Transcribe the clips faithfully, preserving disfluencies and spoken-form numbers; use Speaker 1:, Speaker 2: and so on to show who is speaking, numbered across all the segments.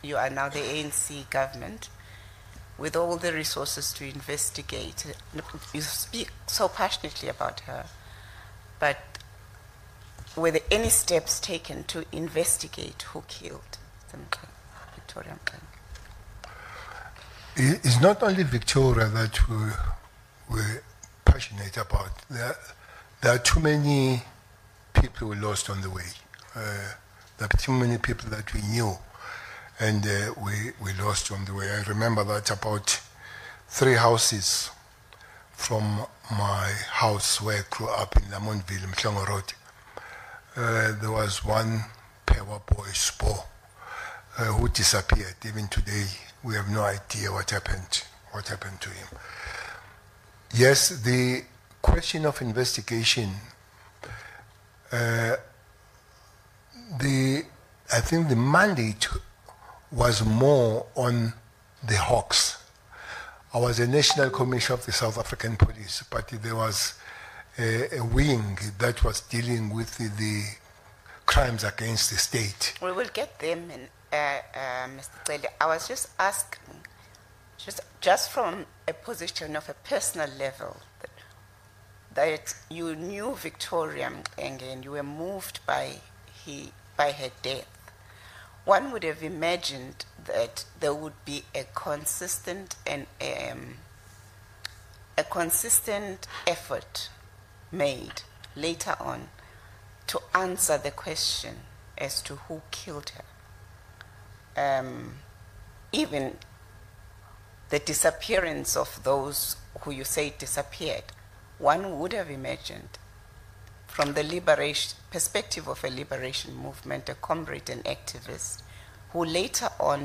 Speaker 1: you are now the A N C government with all the resources to investigate. You speak so passionately about her, but were there any steps taken to investigate who killed Victoria Mxenge?
Speaker 2: It's not only Victoria that we, we're passionate about. There, there are too many people we lost on the way. Uh, there are too many people that we knew and uh, we, we lost on the way. I remember that about three houses from my house where I grew up in Lamontville, Mhlongo Road. Uh, there was one Pewa boy, Spo, uh, who disappeared. Even today, we have no idea what happened, what happened to him. Yes, the question of investigation, uh, the I think the mandate was more on the Hawks. I was a national commissioner of the South African Police, but there was a, a wing that was dealing with the, the crimes against the state.
Speaker 1: We will get them, in, uh, uh, Mister Cele. I was just asking, just, just from a position of a personal level, that, that you knew Victoria Mxenge and you were moved by, he, by her death. One would have imagined that there would be a consistent and um, a consistent effort made later on to answer the question as to who killed her. Um, even the disappearance of those who you say disappeared, one would have imagined from the liberation perspective of a liberation movement, a comrade and activist, who later on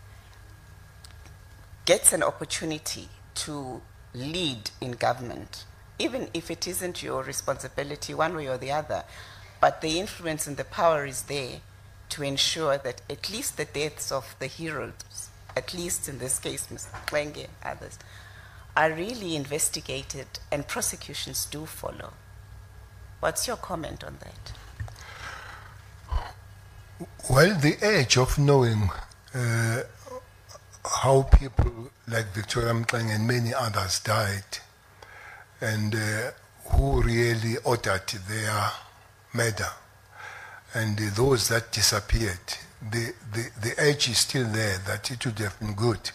Speaker 1: gets an opportunity to lead in government, even if it isn't your responsibility one way or the other, but the influence and the power is there to ensure that at least the deaths of the heroes, at least in this case, Mister Mxenge and others, are really investigated and prosecutions do follow. What's your comment on that?
Speaker 2: Well, the age of knowing uh, how people like Victoria Mxenge and many others died and uh, who really ordered their murder and uh, those that disappeared, the, the, the age is still there that it would have been good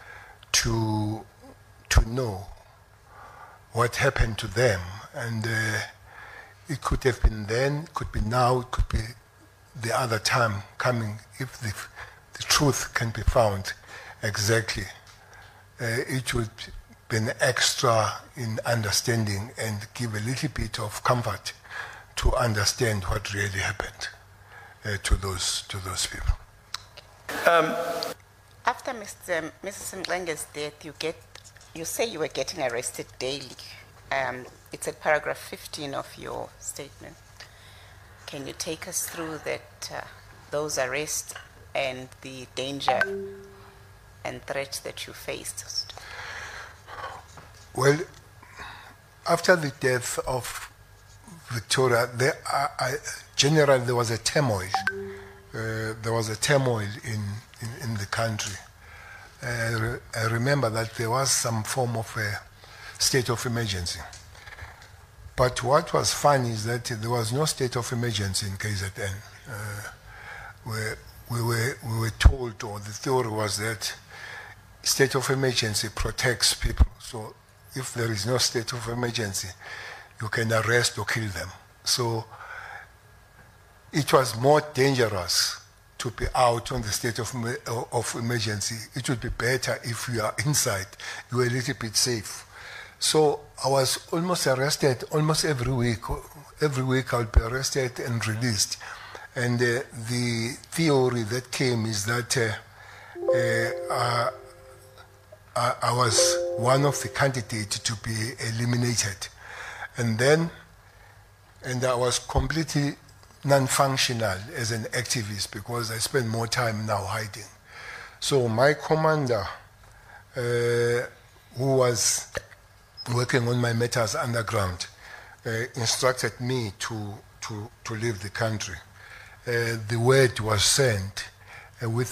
Speaker 2: to, to know what happened to them. And uh, it could have been then, it could be now, it could be the other time coming, if the, the truth can be found exactly. Uh, it would be an extra in understanding and give a little bit of comfort to understand what really happened uh, to those to those people.
Speaker 1: Um, After Mister Missus Mxenge's death, you get you say you were getting arrested daily. Um, it's at paragraph fifteen of your statement. Can you take us through that, uh, those arrests and the danger and threats that you faced?
Speaker 2: Well, after the death of Victoria, there, I, I, generally there was a turmoil. Uh, there was a turmoil in, in, in the country. Uh, I remember that there was some form of a state of emergency. But what was funny is that there was no state of emergency in K Z N. Uh, where we, were, we were told, or the theory was that state of emergency protects people. So if there is no state of emergency, you can arrest or kill them. So it was more dangerous to be out on the state of, of emergency. It would be better if you are inside, you are a little bit safe. So I was almost arrested almost every week. Every week I would be arrested and released. And uh, the theory that came is that uh, uh, I, I was one of the candidates to be eliminated. And then, and I was completely non-functional as an activist because I spent more time now hiding. So my commander, uh, who was working on my matters underground, uh, instructed me to, to, to leave the country. Uh, the word was sent uh, with